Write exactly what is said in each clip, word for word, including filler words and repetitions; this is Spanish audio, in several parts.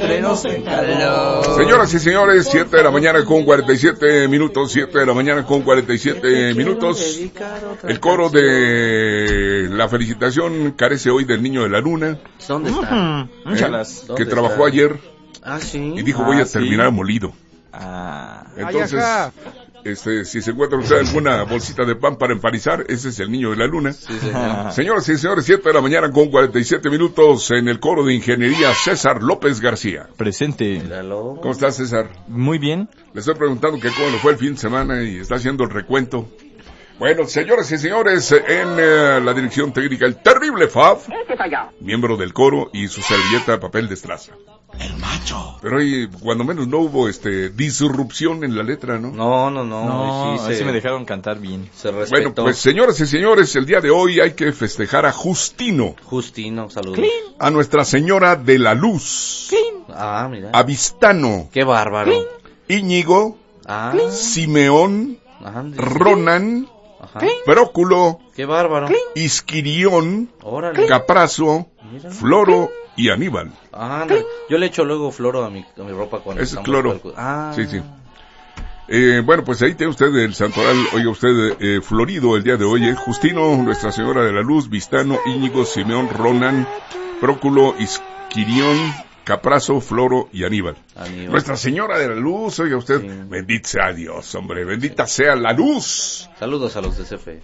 estrenos en calor. Señoras y señores, siete de la mañana con cuarenta y siete minutos, siete de la mañana con cuarenta y siete minutos. El coro de la felicitación carece hoy del niño de la luna. ¿Dónde está? Eh, que trabajó está? ayer. Ah, sí. Y dijo, ah, voy a sí. terminar molido. Ah. Entonces, este, si se encuentra usted alguna bolsita de pan para empanizar, ese es el niño de la luna. Sí, señor. Señoras y señores, siete de la mañana con cuarenta y siete minutos en el coro de ingeniería César López García. Presente. Míralo. ¿Cómo estás, César? Muy bien. Le estoy preguntando que cómo le fue el fin de semana y está haciendo el recuento. Bueno, señoras y señores, en uh, la dirección técnica, el terrible Fab, miembro del coro y su servilleta de papel de estraza. El macho. Pero ahí, cuando menos no hubo este disrupción en la letra, ¿no? No, no, no. No, sí, así se, me dejaron cantar bien. Se respetó. Bueno, pues señoras y señores, el día de hoy hay que festejar a Justino. Justino, saludos. Clean. A Nuestra Señora de la Luz. Clean. Ah, mira. A Vistano. Qué bárbaro. Clean. Íñigo. Ah. Simeón. Ajá. Ronan. Ajá. Próculo. Qué bárbaro. Isquirión. Órale. Caprazo. Mira. Floro y Aníbal. Ah, yo le echo luego floro a mi, a mi ropa cuando Ese es estamos cloro. por el- Ah. Sí, sí. Eh, bueno, pues ahí tiene usted el santoral, oiga usted, eh, florido el día de hoy, eh. Justino, Nuestra Señora de la Luz, Vistano, Íñigo, Simeón, Ronan, Próculo, Isquirión, Caprazo, Floro y Aníbal. Aníbal. Nuestra Señora de la Luz, oiga usted, Sí. bendito sea Dios, hombre, bendita sea la luz. Saludos a los de C F E.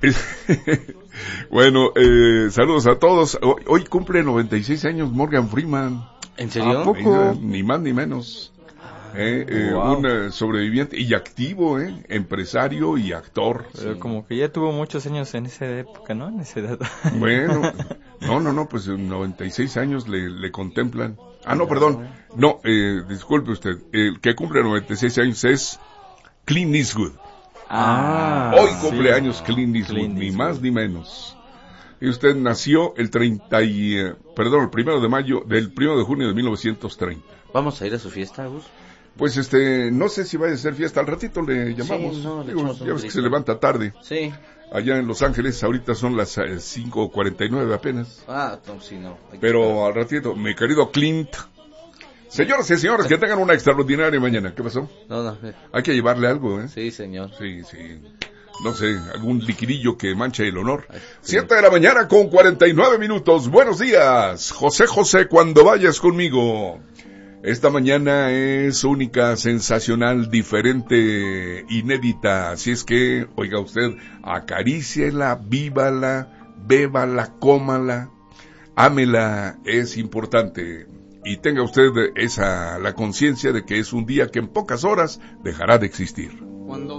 Bueno, eh, saludos a todos. Hoy, hoy cumple noventa y seis años Morgan Freeman. ¿En serio? ¿A poco? Ni más ni menos. Eh, eh, Wow. Un eh, sobreviviente y activo, eh, empresario y actor. Pero Sí. como que ya tuvo muchos años en esa época, ¿no? En esa edad. Bueno, no, no, no, pues en noventa y seis años le, le contemplan. Ah, no, perdón. No, eh, disculpe usted. El que cumple noventa y seis años es Clint Eastwood. Ah, Hoy sí. cumple años Clint Eastwood, Clint ni Eastwood. más ni menos. Y usted nació el treinta y, eh, perdón, el primero de mayo, del primero de junio de mil novecientos treinta. ¿Vamos a ir a su fiesta, Gus? Pues este, no sé si vaya a ser fiesta, al ratito le llamamos. Sí, no, le Digo, echamos un ya ves que grito. se levanta tarde. Sí. Allá en Los Ángeles, ahorita son las eh, cinco cuarenta y nueve apenas. Ah, no, sí, no. Hay que Pero esperar. al ratito, mi querido Clint. Señoras y señores, que tengan una extraordinaria mañana. ¿Qué pasó? No, no. eh, Hay que llevarle algo, ¿eh? Sí, señor. Sí, sí. No sé, algún liquidillo que manche el honor. Ay, sí. Siete de la mañana con cuarenta y nueve minutos. Buenos días. José José, cuando vayas conmigo. Esta mañana es única, sensacional, diferente, inédita. Así es que, oiga usted, acaríciela, vívala, bébala, cómala, ámela, es importante. Y tenga usted esa, la conciencia de que es un día que en pocas horas dejará de existir. Cuando